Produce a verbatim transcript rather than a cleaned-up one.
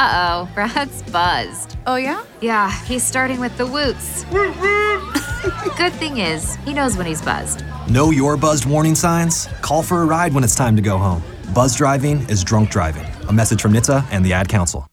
Uh-oh, Brad's buzzed. Oh, yeah? Yeah, he's starting with the woots. Good thing is, he knows when he's buzzed. Know your buzzed warning signs? Call for a ride when it's time to go home. Buzz driving is drunk driving. A message from N H T S A and the Ad Council.